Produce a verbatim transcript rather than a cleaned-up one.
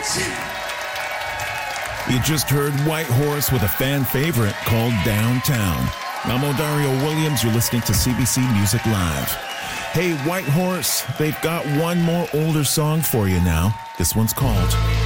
You just heard White Horse with a fan favorite called Downtown. I'm Odario Williams. You're listening to C B C Music Live. Hey, White Horse, they've got one more older song for you now. This one's called